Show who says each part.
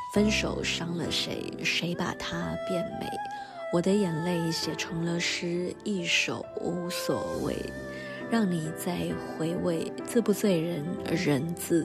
Speaker 1: 分手伤了谁，谁把它变美？我的眼泪写成了诗，一首无所谓，让你再回味，字不醉人人自